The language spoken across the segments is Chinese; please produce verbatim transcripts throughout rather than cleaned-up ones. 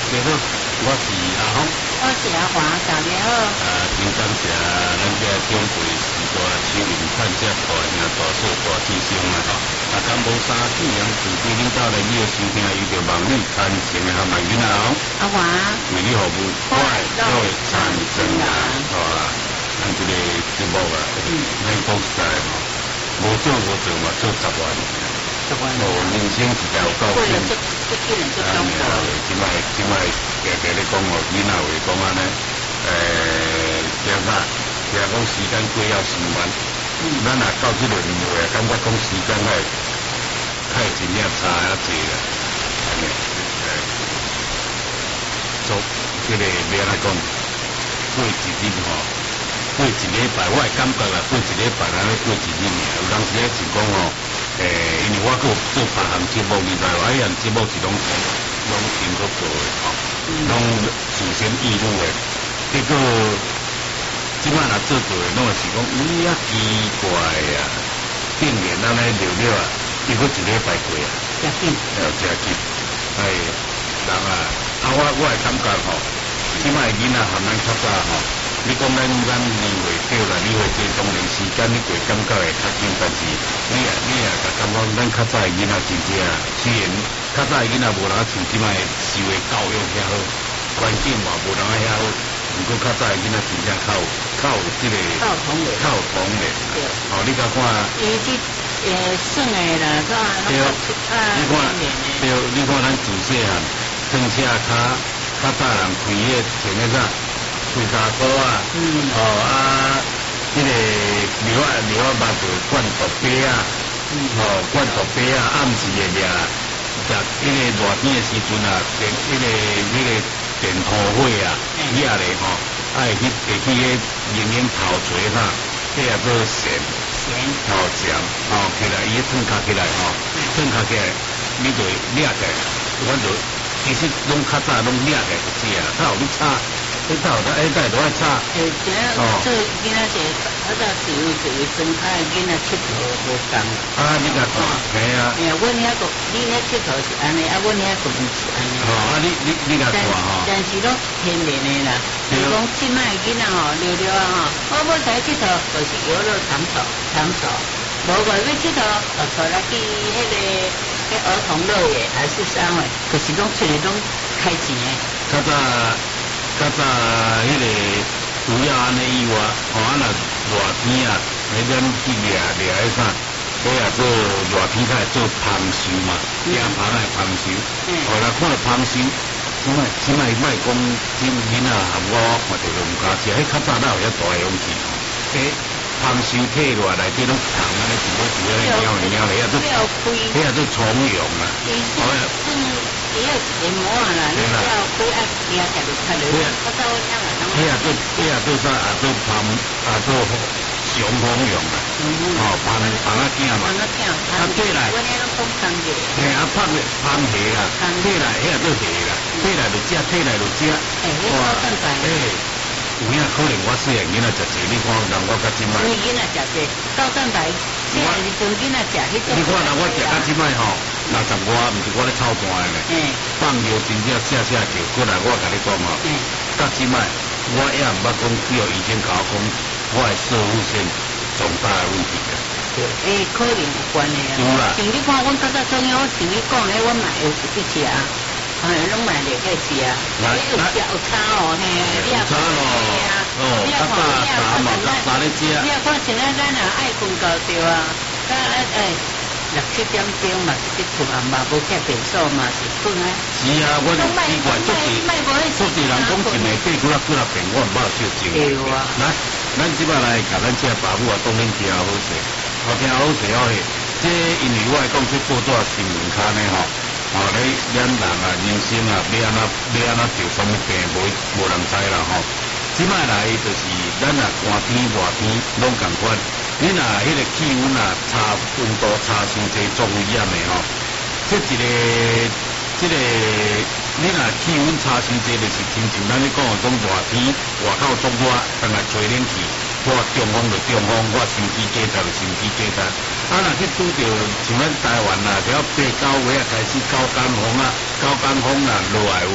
你好，我是阿峰。 我是阿华，大家好。 啊，真感谢咱这长辈时代手艺看这大兄大嫂大师兄啊吼。啊，敢无啥信仰自己领导来你的收听，伊就望你坦诚的和慢囡仔哦。 阿华， 为你服务，快乐产生人，好啊。咱这个节目啊，咱讲实在吼，无做无做嘛，做十万。 十万。 哦，人生一条有够紧。 这这人就中国。 即摆即摆家家咧讲哦，囡仔话讲安尼，诶，听啥？听讲时间过了上万，咱若到即轮话，感觉讲时间还还真正差啊济啦。安尼，诶，做即个要安怎讲？过一日吼，过一礼拜，我会感觉啦，过一礼拜安尼过一日尔。有当时咧是讲吼。诶，因为我搁做别项节目，你知无？啊，迄项节目是拢拢经过做诶吼，拢事先预录诶。结果即摆若做做诶，拢是讲，咦啊奇怪啊！竟然安尼聊聊啊，结果一礼拜过啊， 真紧， 哦，真紧。哎，人啊，啊我我会感觉吼，即摆囡仔含咱较早吼。你讲咱咱年岁对啦，年岁这当然时间你会感觉会较紧，但是你也你也甲感觉咱较早的囡仔真正，虽然较早的囡仔无人像即摆受的教育遐好，环境嘛无人遐好，毋过较早的囡仔真正较有较有即个较有同理， 较有同理。 对。 哦，你甲看。 伊即诶算诶啦，是吧？ 对。你看，对，你看咱自细汉，装车骹较早人开迄穿迄啥？吹沙鼓啊，嗯，哦啊，迄、那个牛啊牛啊肉就灌毒鳖啊，嗯，哦灌毒鳖啊，暗时会掠，食迄个热天的时阵啊，电迄、那个迄、那个电火火啊，遐咧吼，啊会去会去迄营营头锤啥，迄也做咸， 咸， 哦咸，哦起来伊烫卡起来吼，烫卡起来，你就掠起来，我就其实拢较早拢掠起来就食啊，它有你炒。迄道在迄代都爱炒。 诶，这做囡仔是，啊，在地位地位分开，囡仔佚佗无共。 啊，你甲看，系啊。 哎呀，阮遐个，你遐佚佗是安尼，啊，阮遐个毋是安尼。 哦，啊，你你你甲看吼。 但是拢天然的啦，就是讲即摆囡仔吼，溜溜啊吼，我要出佚佗，就是游乐场所场所，无个要佚佗，就带来去迄个迄儿童乐园还是啥货，就是拢出来拢开钱的。 较早。较早迄个除了安尼以外，吼啊若热天啊，迄咱去掠掠迄啥，迄也做热天较会做芳寿嘛，抓芳诶芳寿。后来看到芳寿，即摆即摆莫讲，即囡仔含我看着都毋敢食，迄较早哪有遐大勇气？迄芳寿体落内底拢糖安尼，一个一个鸟鸟咧，遐做遐做虫蛹啊。 哦呀。伊要研磨啊啦，你要开爱压下就开了，我走我听啊。 迄也做，迄也做啥？也做芳，也做雄蜂蛹啊。哦，芳芳啊囝嘛。 芳啊囝， 啊对啦。 我遐拢讲芳个。 嘿，啊芳个芳蟹啦，体内迄也做蟹啦，体内就食，体内就食。 哎，迄高蛋白。 哎，有影可能我细汉囡仔食济，你看人我甲即摆。 你囡仔食济高蛋白，细汉时阵囡仔食迄种。 你看人我食甲即摆吼。六十外，毋是我咧操盘诶咧。放牛真正写写叫，过来我甲你讲吼，到即摆我也毋捌讲只有以前甲我讲，我诶射物线重大诶问题个。 诶，可能有关诶啊。有啦。像你看，阮较早中药，像你讲诶，阮嘛会去食啊，哎，拢买了去食啊。来有食有差哦，嘿，你也看啊。哦，较早茶嘛，较早咧食。你也看像咱咱也爱困觉着啊，咱诶。六七点钟嘛是去困啊，嘛无吃便所嘛是困啊。 是啊，我就奇怪，足济足济人讲一暝八几啊几啊遍，我毋捌少种。对啊。来，咱即摆来甲咱这爸母啊，当然听好势，好听好势好势。这因为我来讲，这报纸新闻刊呢吼，吼咧咱人啊，人生啊，要安怎要安怎着什么病，无无人知啦吼。即摆来就是咱啊，寒天热天拢共款。你若迄个气温啊差温度差伤济，足危险的吼。这一个，这个，你若气温差伤济，就是亲像咱咧讲种热天，外口足热，当来吹冷气，我中风就中风，我身体加值就身体加值。啊，若去拄着像咱台湾啦，只要八九月啊开始高干风啊，高干风啦落来有无？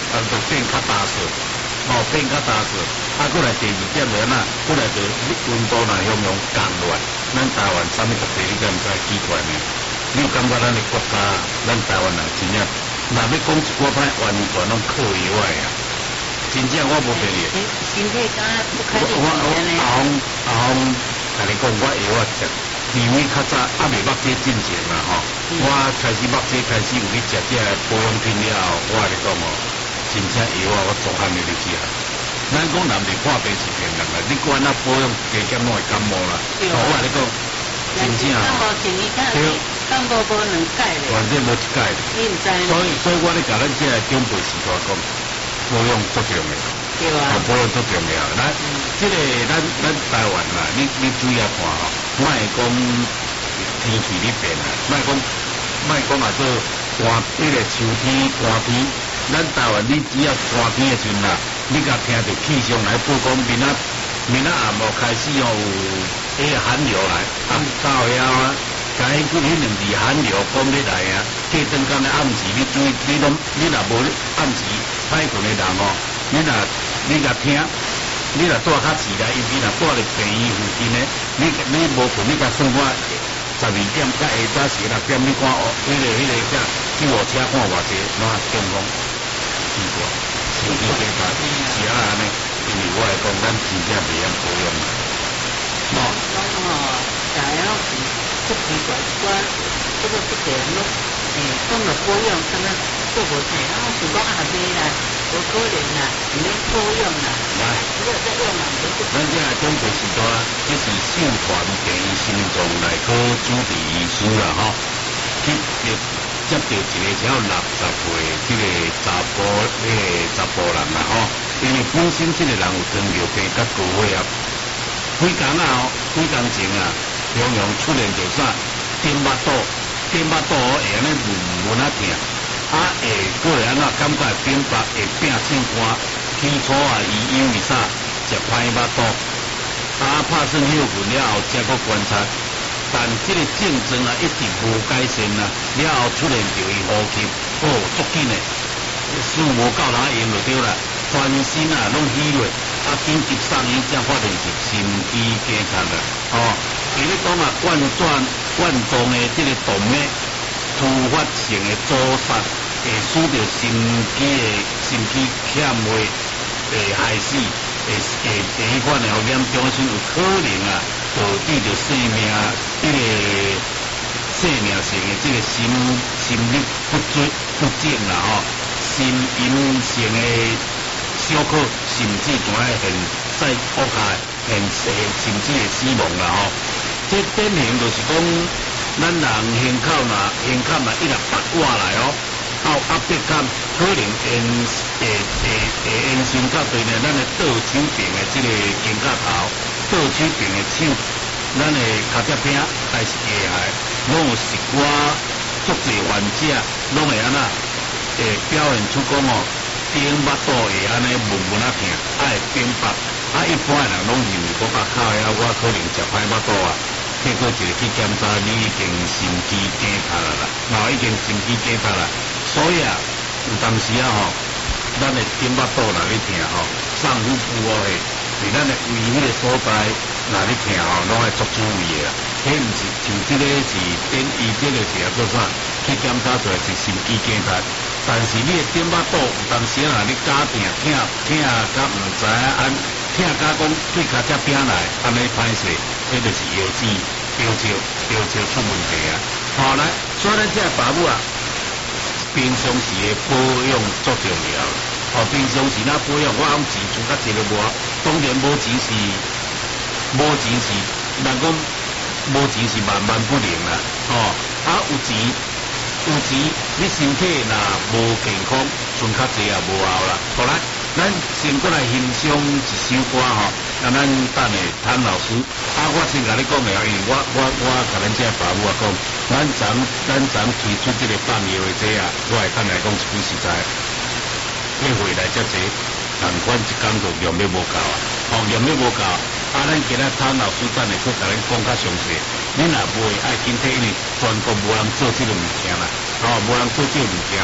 啊，就变较打实，哦，变较打实。啊，过来第二点就呐，过来就温度呐向向降落，咱台湾啥物特别，你敢毋知奇怪呢？你有感觉咱的国家，咱台湾人真正，若要讲一锅歹，完全拢靠药的啊！真正我无骗你。 身体敢不开心我我阿红阿红，甲你讲，我药我食，因为较早还未捌这进前嘛吼，我开始捌这开始有去食这保养品了后，我甲你讲哦，真正药啊，我做汉你就知啊。咱讲男的破病是骗人啦，你管那保养加减拢会感冒啦。我话你讲，真正哦，对， 感冒无两解咧， 完全无一解咧。 你毋知？ 所以所以我咧甲咱这长辈时代讲，保养足重要。 对啊。 保养足重要。咱这个咱咱台湾啦，你你注意下看吼，莫讲天气咧变啊，莫讲莫讲啊做寒，迄个秋天寒天。咱台湾，你只要寒天的时阵啦，你甲听着气象来报讲，明仔明仔暗晡开始哦，有迄个寒流来，暗到遐啊，甲迄几迄两字寒流讲你来啊，过阵间的暗时，你注意，你拢你若无暗时歹困的人哦，你若你甲听，你若住较市内，伊边若住咧病院附近的，你你无困，你甲算我十二点甲下早时六点，你看哦，迄个迄个啥救护车看偌济，哪中风？奇怪，身体健康是啊安尼，因为我来讲，咱真正袂晓保养。 哦，讲吼，大家拢是足奇怪，我这个这个人拢诶，讲了保养，敢若做无成，啊，想讲啊袂啦，无可能啦，唔免保养啦，来，你要再用啦，咱这个中国时代，这是秀传第一心脏内科主治医师啦，吼，去接接到一个只有六十岁这个查甫，迄个查甫人啦，吼，因为本身这个人有糖尿病甲高血压，几工啊，几工前啊，常常出现着啥，顶巴肚，顶巴肚会安尼闷闷啊痛，啊下过来安怎感觉会变白，会变性寒，起初啊伊因为啥，食歹巴肚，啊拍算休困了后，才搁观察。但这个症状啊，一直无改善啊，了后出现着伊呼吸，哦，足紧的，事无够哪用就对啦，全身啊拢虚弱，啊紧急送医才发现是心肌梗塞啦，哦，伊咧讲啊，冠状冠状的这个动脉突发性的阻塞，会使着心肌的心肌欠位，会害死，会会第一款了严重的时有可能啊。导致着生命，这个生命性的这个心心力不足不正啦吼，心因性的小可，甚至仲爱现在恶化，现甚至会死亡啦吼。这典型就是讲，咱人胸口呐，胸口呐一直拔挖来哦，到压迫感可能延会会会延伸到对呢，咱的倒手柄的这个肩胛头。倒手柄的手，咱的脚趾柄还是下海，拢有实我足侪患者，拢会安那会表现出讲哦，顶巴肚会安尼闷闷啊痛，啊会变白，啊一般的人拢认为讲啊靠呀，我可能食歹巴肚啊，结果一个去检查，你已经心肌梗塞啦啦，哦已经心肌梗塞啦，所以啊，有当时啊吼，咱的顶巴肚若咧痛吼，上腹部哦嘿。伫咱的胃迄个所在，若咧疼吼，拢爱足注意的啦。迄毋是像即个是点伊即个是啊做啥？去检查出来是心肌梗塞，但是你的顶巴肚有当时啊，你加疼疼疼甲毋知影安疼甲讲对脚趾柄来，安尼歹势，迄就是腰子腰石腰石出问题啊。好来，所以咱这爸母啊，平常时的保养足重要。哦，平常时咱保养，我讲钱存较济个无，当然无钱是无钱是，人讲无钱是万万不能啦。哦，啊有钱有钱，你身体若无健康，存较济也无效啦。好来，咱先过来欣赏一首歌吼，啊咱等下谭老师，啊我先甲你讲个，因为我我我甲咱这爸母啊讲，咱昨咱昨推出这个放药的这啊，我会等来讲一句实在。你回来遮济，同款一工作量要无够啊，哦量要无够，啊咱今仔谭老师等下去甲咱讲较详细，你若袂爱紧体，因为全国无人做这个物件啦，哦无人做这个物件啦，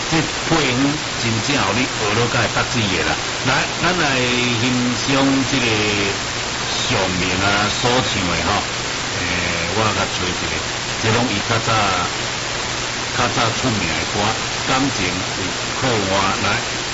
这配音真正互你学到甲会答水的啦。来，咱来欣赏这个上面啊所唱的吼，诶、欸，我甲找一个，这拢伊较早较早出名的歌，感情有靠我来。